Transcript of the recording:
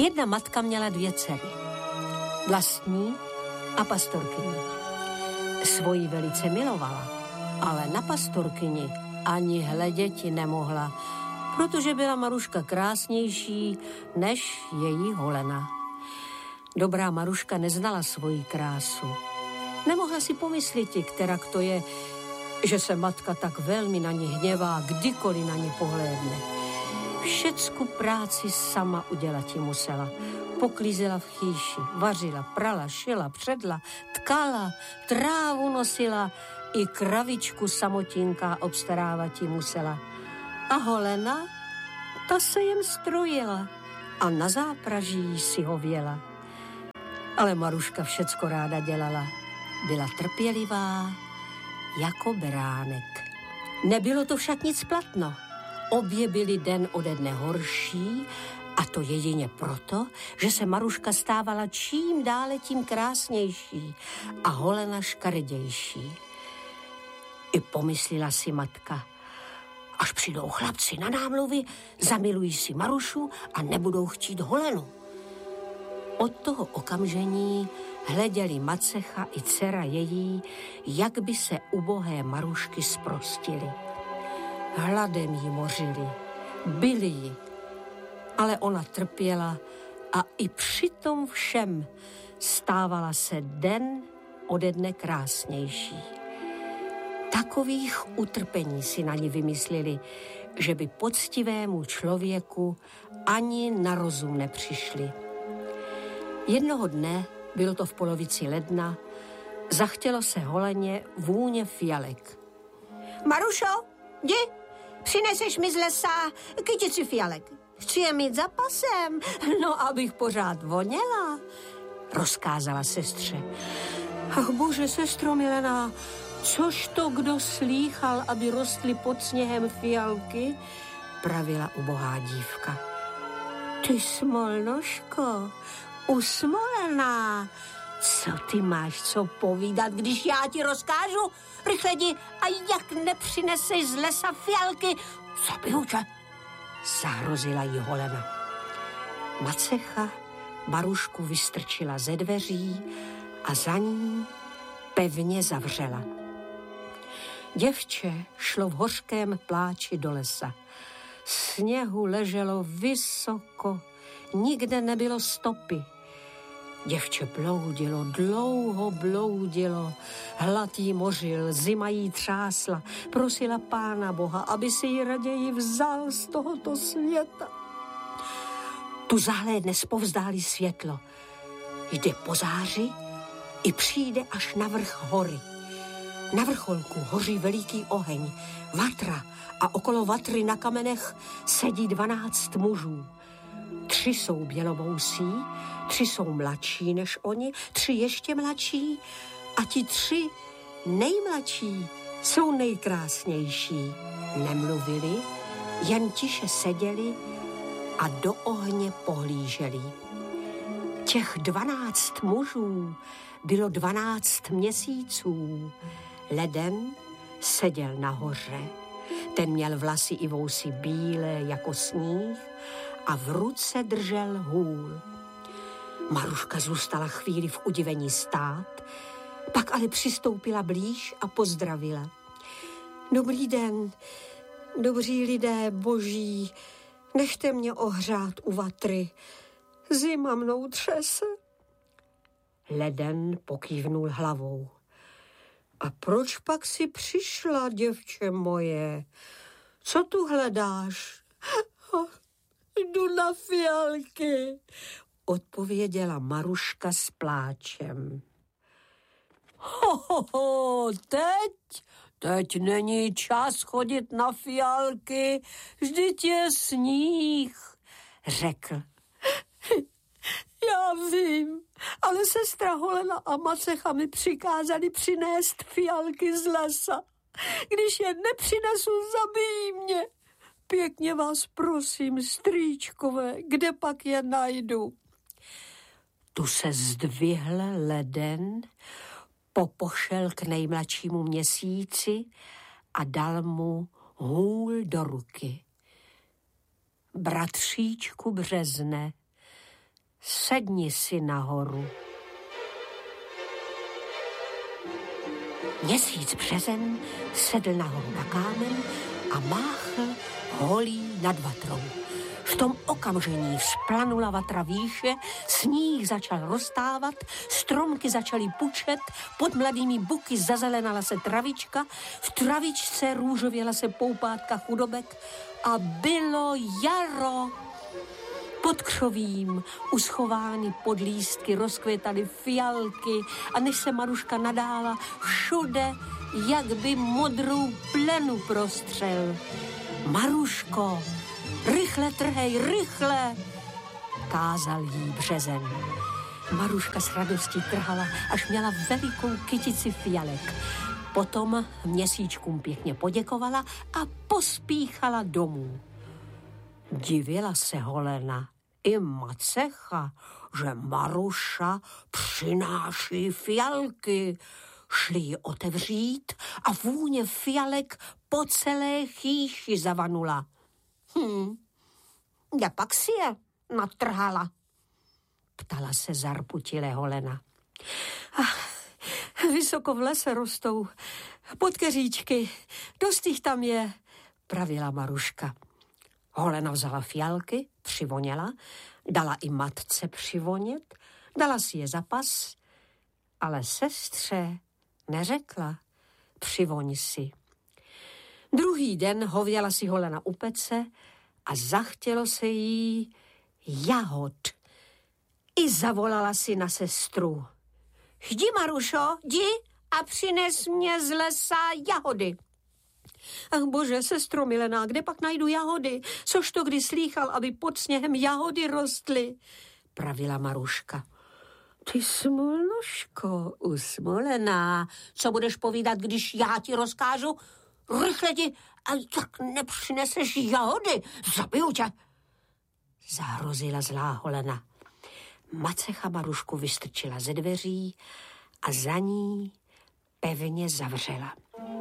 Jedna matka měla 2 dcery, vlastní a pastorkyni. Svoji velice milovala, ale na pastorkyni ani hleděti nemohla, protože byla Maruška krásnější než její holena. Dobrá Maruška neznala svoji krásu. Nemohla si pomyslet, kterak to je, že se matka tak velmi na ní hněvá, kdykoliv na ní pohlédne. Všecku práci sama udělat musela. Poklízela v chýši, vařila, prala, šila, předla, tkala, trávu nosila, i kravičku samotinká obstarávat musela. A holena, ta se jen strojila a na zápraží si hověla. Ale Maruška všecko ráda dělala. Byla trpělivá jako beránek. Nebylo to však nic platno. Obě byly den ode dne horší, a to jedině proto, že se Maruška stávala čím dále tím krásnější a holena škaredější. I pomyslela si matka, až přijdou chlapci na námluvy, zamilují si Marušu a nebudou chtít holenu. Od toho okamžení hleděli Macecha i dcera její, jak by se ubohé Marušky sprostily. Hladem jí mořili, byli ji, ale ona trpěla a i při tom všem stávala se den ode dne krásnější. Takových utrpení si na ní vymysleli, že by poctivému člověku ani na rozum nepřišli. Jednoho dne, bylo to v polovici ledna, zachtělo se holeně vůně fialek. Marušo, jdi, přineseš mi z lesa kytici fialek. Chci je mít za pasem, no abych pořád voněla, rozkázala sestře. Ach bože, sestro milená, což to kdo slýchal, aby rostly pod sněhem fialky, pravila ubohá dívka. Ty smolnoško, usmolená, co ty máš co povídat, když já ti rozkážu? Rychle jdi, a jak nepřineseš z lesa fialky, zabiju tě, zahrozila jí holena. Macecha Marušku vystrčila ze dveří a za ní pevně zavřela. Děvče šlo v hořkém pláči do lesa. Sněhu leželo vysoko, nikde nebylo stopy. Děvče bloudilo, dlouho bloudilo, hlad jí mořil, zima jí třásla, prosila Pána Boha, aby si ji raději vzal z tohoto světa. Tu zahlédne zpovzdálí světlo, jde po záři i přijde až na vrch hory. Na vrcholku hoří veliký oheň, vatra a okolo vatry na kamenech sedí 12 mužů. 3 jsou bělovousí, 3 jsou mladší než oni, 3 ještě mladší a ti 3 nejmladší jsou nejkrásnější. Nemluvili, jen tiše seděli a do ohně pohlíželi. Těch 12 mužů bylo 12 měsíců. Leden seděl nahoře, ten měl vlasy i vousy bílé jako sníh a v ruce držel hůl. Maruška zůstala chvíli v udivení stát, pak ale přistoupila blíž a pozdravila. Dobrý den, dobří lidé boží, nechte mě ohřát u vatry, zima mnou třese. Leden pokývnul hlavou. A proč pak si přišla, děvče moje? Co tu hledáš? Jdu na fialky, odpověděla Maruška s pláčem. Teď není čas chodit na fialky, vždyť je sníh, řekl. Já vím, ale sestra Holena a Macecha mi přikázali přinést fialky z lesa. Když je nepřinesu, zabijí mě. Pěkně vás prosím, strýčkové, kde pak je najdu? Tu se zdvihl Leden, popošel k nejmladšímu měsíci a dal mu hůl do ruky. Bratříčku Březne, sedni si nahoru. Měsíc březen sedl nahoru na kámen a máchl holí nad vatrou. V tom okamžení vzplanula vatra výše, sníh začal roztávat, stromky začaly pučet, pod mladými buky zazelenala se travička, v travičce růžověla se poupátka chudobek a bylo jaro. Pod křovím, uschovány pod lístky, rozkvětaly fialky a než se Maruška nadála, všude, jak by modrou plenu prostřel. Maruško, rychle trhej, rychle, kázal jí březen. Maruška s radostí trhala, až měla velikou kytici fialek. Potom měsíčkům pěkně poděkovala a pospíchala domů. Divila se Holena i Macecha, že Maruša přináší fialky. Šli ji otevřít a vůně fialek po celé chýši zavanula. Já pak si je natrhala, ptala se zarputile Holena. Vysoko v lese rostou podkeříčky, dost jich tam je, pravila Maruška. Holena vzala fialky, přivoněla, dala i matce přivonět, dala si je za pas, ale sestře neřekla, přivoň si. Druhý den hověla si Holena u pece a zachtělo se jí jahod. I zavolala si na sestru. Jdi, Marušo, jdi a přines mě z lesa jahody. Ach bože, sestro milená, kde pak najdu jahody? Což to kdy slýchal, aby pod sněhem jahody rostly? Pravila Maruška. Ty smolnoško, usmolená, co budeš povídat, když já ti rozkážu? Rychle ti, a jak nepřineseš jahody, zabiju tě. Zahrozila zlá Holena. Macecha Marušku vystrčila ze dveří a za ní pevně zavřela.